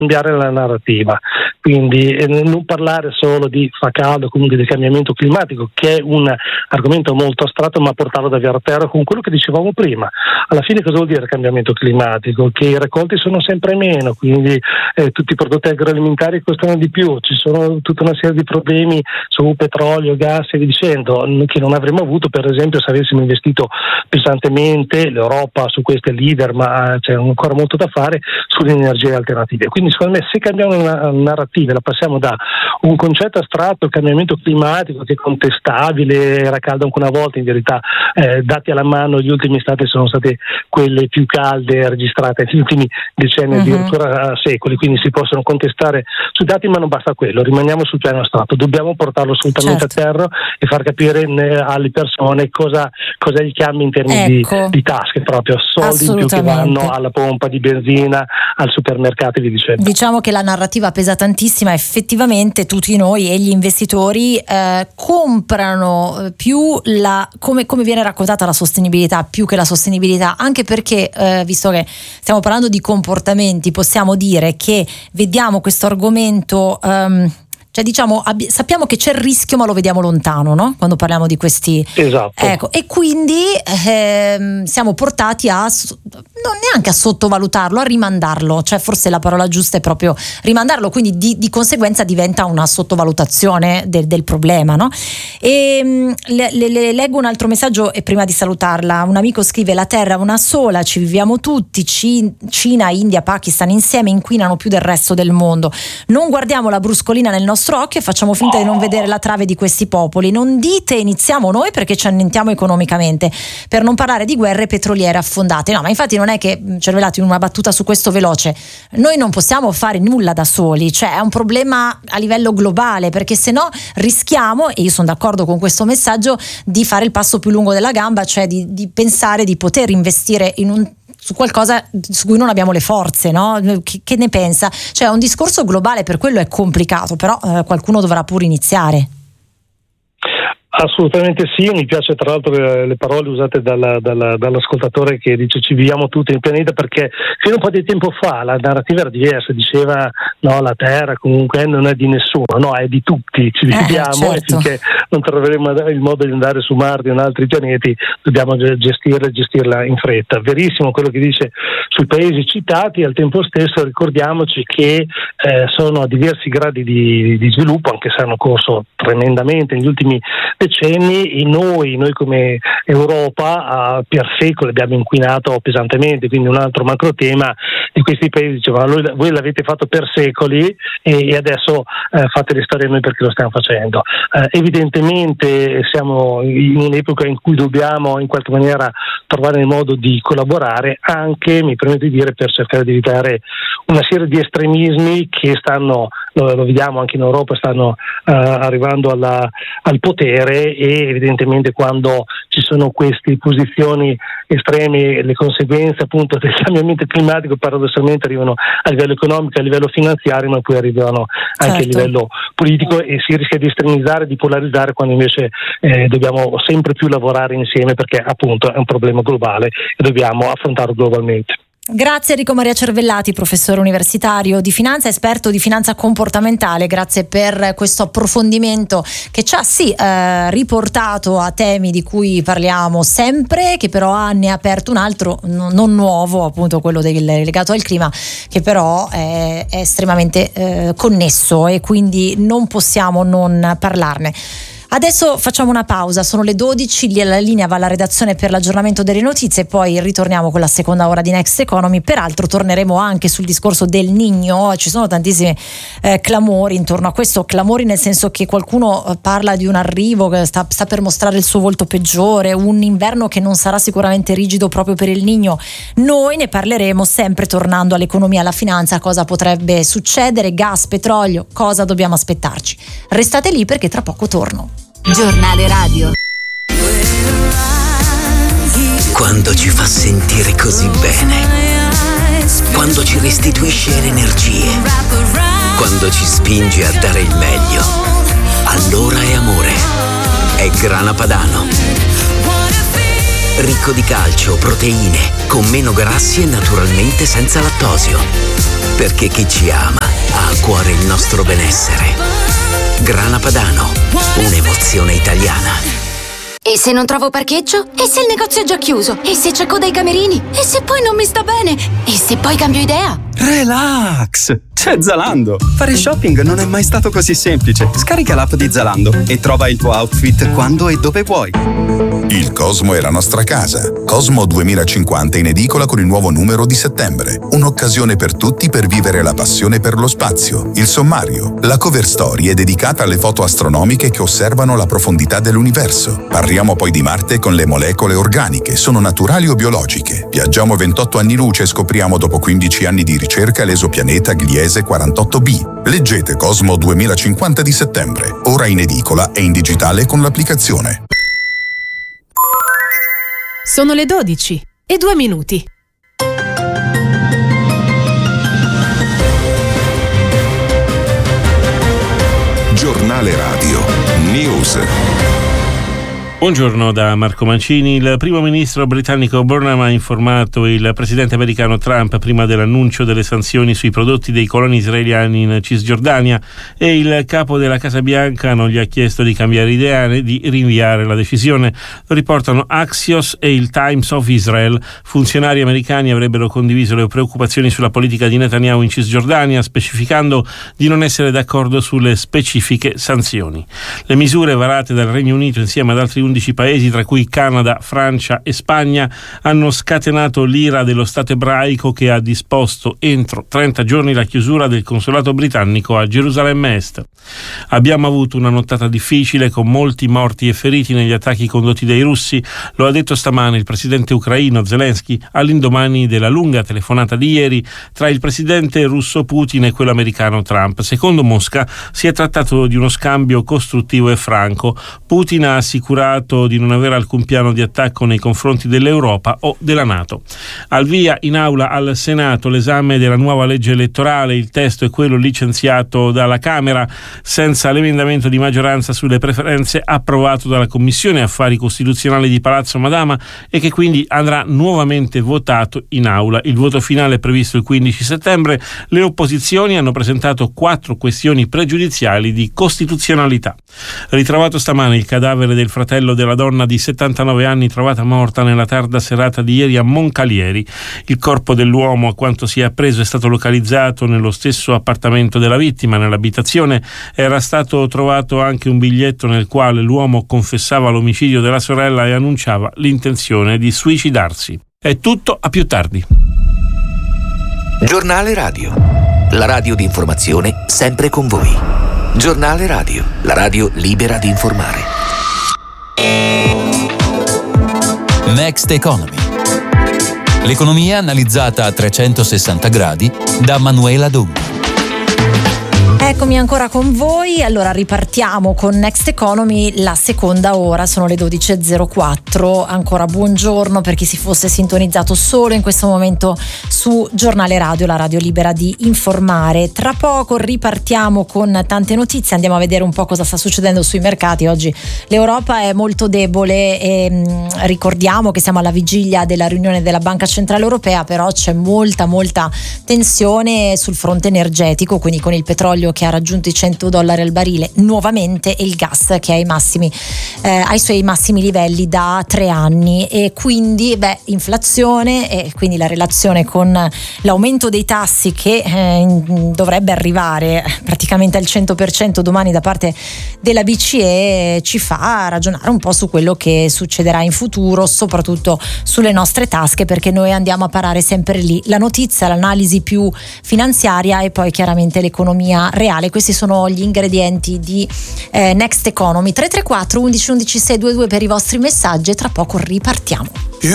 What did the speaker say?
cambiare la narrativa, quindi non parlare solo di fa caldo, comunque del cambiamento climatico, che è un argomento molto astratto, ma portarlo davvero a terra con quello che dicevamo prima. Alla fine cosa vuol dire cambiamento climatico? Che i raccolti sono sempre meno, quindi tutti i prodotti agroalimentari costano di più, ci sono tutta una serie di problemi su petrolio, gas e via dicendo, che non avremmo avuto per esempio se avessimo investito pesantemente. L'Europa su questo è leader, ma c'è ancora molto da fare sulle energie alternative. Quindi secondo me se cambiamo una narrativa, la passiamo da un concetto astratto, il cambiamento climatico che è contestabile, era caldo anche una volta, in verità dati alla mano gli ultimi stati sono state quelle più calde registrate negli ultimi decenni, addirittura secoli, quindi si possono contestare sui dati, ma non basta quello, rimaniamo sul piano astratto, dobbiamo portarlo assolutamente a terra e far capire alle persone cosa è il cambio in termini di tasche, proprio soldi in più che vanno alla pompa di benzina, al supermercato e via dicendo. Diciamo che la narrativa pesa tantissima, effettivamente tutti noi e gli investitori comprano più come viene raccontata la sostenibilità più che la sostenibilità, anche perché visto che stiamo parlando di comportamenti, possiamo dire che vediamo questo argomento cioè diciamo sappiamo che c'è il rischio ma lo vediamo lontano, no? Quando parliamo di questi, esatto. Ecco, e quindi siamo portati non neanche a sottovalutarlo, a rimandarlo, cioè forse la parola giusta è proprio rimandarlo, quindi di conseguenza diventa una sottovalutazione del problema, no? E le leggo un altro messaggio e prima di salutarla, un amico scrive: la terra è una sola, ci viviamo tutti, Cina, India, Pakistan insieme inquinano più del resto del mondo, non guardiamo la bruscolina nel nostro occhio e facciamo finta di non vedere la trave di questi popoli, non dite iniziamo noi perché ci annientiamo economicamente, per non parlare di guerre petroliere affondate. No, ma infatti non è che, cervellati, in una battuta su questo veloce, noi non possiamo fare nulla da soli, cioè è un problema a livello globale, perché se no rischiamo, e io sono d'accordo con questo messaggio, di fare il passo più lungo della gamba, cioè di pensare di poter investire su qualcosa su cui non abbiamo le forze, no? Che ne pensa? Cioè è un discorso globale, per quello è complicato, però qualcuno dovrà pure iniziare. Assolutamente sì, mi piace tra l'altro le parole usate dall'ascoltatore che dice ci viviamo tutti nel pianeta, perché fino a un po' di tempo fa la narrativa era diversa, diceva no, la terra comunque non è di nessuno, no, è di tutti, ci viviamo, certo. E finché non troveremo il modo di andare su Marte o in altri pianeti dobbiamo gestirla in fretta. Verissimo quello che dice sui paesi citati, al tempo stesso ricordiamoci che sono a diversi gradi di sviluppo, anche se hanno corso tremendamente negli ultimi decenni, e noi come Europa per secoli abbiamo inquinato pesantemente, quindi un altro macro tema di questi paesi dicevano voi l'avete fatto per secoli e adesso fate le storie a noi perché lo stiamo facendo. Evidentemente siamo in un'epoca in cui dobbiamo in qualche maniera trovare il modo di collaborare, anche, mi permetto di dire, per cercare di evitare una serie di estremismi che lo vediamo anche in Europa, stanno arrivando al potere, e evidentemente quando ci sono queste posizioni estreme le conseguenze appunto del cambiamento climatico paradossalmente arrivano a livello economico, a livello finanziario, ma poi arrivano anche a livello politico, e si rischia di estremizzare, di polarizzare, quando invece dobbiamo sempre più lavorare insieme, perché appunto è un problema globale e dobbiamo affrontarlo globalmente. Grazie Enrico Maria Cervellati, professore universitario di finanza, esperto di finanza comportamentale, grazie per questo approfondimento che ci ha riportato a temi di cui parliamo sempre, che però ne ha aperto un altro non nuovo, appunto quello legato al clima, che però è estremamente connesso, e quindi non possiamo non parlarne. Adesso facciamo una pausa, sono le 12, la linea va alla redazione per l'aggiornamento delle notizie, poi ritorniamo con la seconda ora di Next Economy. Peraltro torneremo anche sul discorso del Niño, ci sono tantissimi clamori intorno a questo, clamori nel senso che qualcuno parla di un arrivo che sta per mostrare il suo volto peggiore, un inverno che non sarà sicuramente rigido proprio per il Niño. Noi ne parleremo sempre tornando all'economia e alla finanza, cosa potrebbe succedere, gas, petrolio, cosa dobbiamo aspettarci. Restate lì perché tra poco torno. Giornale radio. Quando ci fa sentire così bene, quando ci restituisce le energie, quando ci spinge a dare il meglio, allora è amore. È Grana Padano. Ricco di calcio, proteine, con meno grassi e naturalmente senza lattosio. perché chi ci ama ha a cuore il nostro benessere. Grana Padano, un'emozione italiana. E se non trovo parcheggio? E se il negozio è già chiuso? E se c'è coda ai camerini? E se poi non mi sta bene? E se poi cambio idea? Relax! C'è Zalando! Fare shopping non è mai stato così semplice. Scarica l'app di Zalando e trova il tuo outfit quando e dove vuoi. Il Cosmo è la nostra casa. Cosmo 2050 in edicola con il nuovo numero di settembre. Un'occasione per tutti per vivere la passione per lo spazio. Il sommario. La cover story è dedicata alle foto astronomiche che osservano la profondità dell'universo. Parliamo poi di Marte con le molecole organiche. Sono naturali o biologiche? Viaggiamo 28 anni luce e scopriamo dopo 15 anni di ricerca l'esopianeta Gliese 48b. Leggete Cosmo 2050 di settembre. Ora in edicola e in digitale con l'applicazione. Sono le 12:02. Giornale Radio News. Buongiorno da Marco Mancini. Il primo ministro britannico Burnham ha informato il presidente americano Trump prima dell'annuncio delle sanzioni sui prodotti dei coloni israeliani in Cisgiordania, e il capo della Casa Bianca non gli ha chiesto di cambiare idea né di rinviare la decisione. Lo riportano Axios e il Times of Israel. Funzionari americani avrebbero condiviso le preoccupazioni sulla politica di Netanyahu in Cisgiordania, specificando di non essere d'accordo sulle specifiche sanzioni. Le misure varate dal Regno Unito insieme ad altri 11 paesi, tra cui Canada, Francia e Spagna, hanno scatenato l'ira dello Stato ebraico, che ha disposto entro 30 giorni la chiusura del consolato britannico a Gerusalemme Est. Abbiamo avuto una nottata difficile con molti morti e feriti negli attacchi condotti dai russi, lo ha detto stamane il presidente ucraino Zelensky all'indomani della lunga telefonata di ieri tra il presidente russo Putin e quello americano Trump. Secondo Mosca si è trattato di uno scambio costruttivo e franco. Putin ha assicurato di non avere alcun piano di attacco nei confronti dell'Europa o della NATO. Al via in aula al Senato l'esame della nuova legge elettorale. Il testo è quello licenziato dalla Camera senza l'emendamento di maggioranza sulle preferenze approvato dalla Commissione Affari Costituzionali di Palazzo Madama e che quindi andrà nuovamente votato in aula. Il voto finale è previsto il 15 settembre. Le opposizioni hanno presentato 4 questioni pregiudiziali di costituzionalità. Ritrovato stamane il cadavere del fratello della donna di 79 anni trovata morta nella tarda serata di ieri a Moncalieri. Il corpo dell'uomo, a quanto si è appreso, è stato localizzato nello stesso appartamento della vittima. Nell'abitazione era stato trovato anche un biglietto nel quale l'uomo confessava l'omicidio della sorella e annunciava l'intenzione di suicidarsi. È tutto, a più tardi. Giornale Radio, la radio di informazione sempre con voi. Giornale Radio, la radio libera di informare. Next Economy. L'economia analizzata a 360 gradi da Manuela Donghi. Eccomi ancora con voi. Allora ripartiamo con Next Economy, la seconda ora, sono le 12.04. Ancora buongiorno per chi si fosse sintonizzato solo in questo momento su Giornale Radio, la radio libera di informare. Tra poco ripartiamo con tante notizie, andiamo a vedere un po' cosa sta succedendo sui mercati. Oggi l'Europa è molto debole e ricordiamo che siamo alla vigilia della riunione della Banca Centrale Europea, però c'è molta tensione sul fronte energetico, quindi con il petrolio che ha raggiunto i $100 al barile nuovamente e il gas che è ai suoi massimi livelli da 3 anni, e quindi inflazione e quindi la relazione con l'aumento dei tassi che dovrebbe arrivare praticamente al 100% domani da parte della BCE ci fa ragionare un po' su quello che succederà in futuro, soprattutto sulle nostre tasche, perché noi andiamo a parare sempre lì: la notizia, l'analisi più finanziaria e poi chiaramente l'economia reale. Questi sono gli ingredienti di Next Economy. 334 11 11 622 per i vostri messaggi e tra poco ripartiamo.